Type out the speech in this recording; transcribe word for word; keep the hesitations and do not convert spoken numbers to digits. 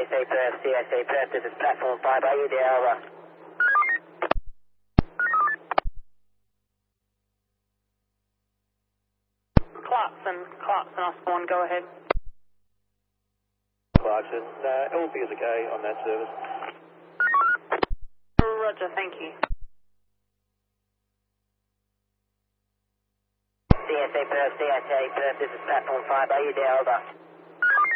S A Perth, C S A Perth, this is platform five, are you there? Over. Clarkson, Clarkson Osborne, go ahead. Clarkson, uh, L P is okay on that service. Roger, thank you. C S A Perth, C S A Perth, this is platform five, are you there? Over.